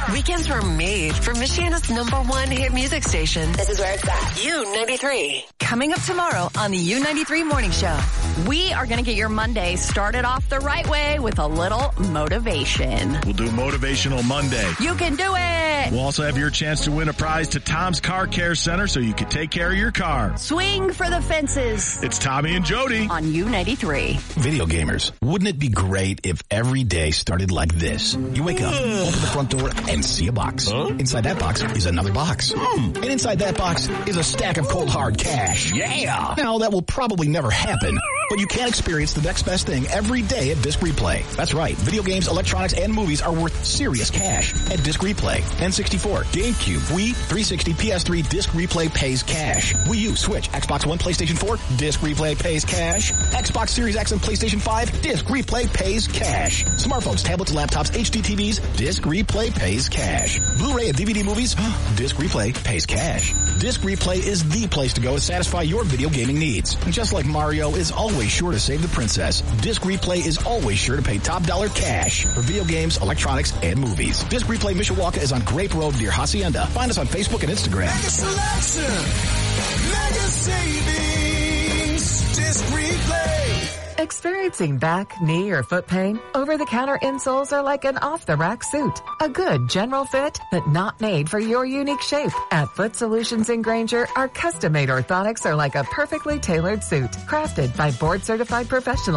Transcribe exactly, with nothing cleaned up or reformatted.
Weekends were made for Michiana's number one hit music station. This is where it's at. U ninety-three. Coming up tomorrow on the U ninety-three Morning Show, we are going to get your Monday started off the right way with a little motivation. We'll do Motivational Monday. You can do it. We'll also have your chance to win a prize to Tom's Car Care Center so you can take care of your car. Swing for the fences. It's Tommy and Jody on U ninety-three. Video gamers, wouldn't it be great if every day started like this? You wake up, open the front door, and see a box. Huh? Inside that box is another box. Mm. And inside that box is a stack of cold hard cash. Yeah! Now, that will probably never happen, but you can experience the next best thing every day at Disc Replay. That's right. Video games, electronics, and movies are worth serious cash at Disc Replay. N sixty-four, GameCube, Wii, three sixty, P S three, Disc Replay pays cash. Wii U, Switch, Xbox One, PlayStation four, Disc Replay pays cash. Xbox Series X and PlayStation five, Disc Replay pays cash. Smartphones, tablets, laptops, H D T Vs, Disc Replay pays cash. Blu-ray and D V D movies, Disc Replay pays cash. Disc Replay is the place to go to satisfy your video gaming needs. And just like Mario is always sure to save the princess, Disc Replay is always sure to pay top dollar cash for video games, electronics, and movies. Disc Replay Mishawaka is on Grape Road near Hacienda. Find us on Facebook and Instagram. Mega selection, mega savings, Disc Replay. Experiencing back, knee, or foot pain? Over-the-counter insoles are like an off-the-rack suit. A good general fit, but not made for your unique shape. At Foot Solutions in Granger, our custom-made orthotics are like a perfectly tailored suit, crafted by board-certified professionals.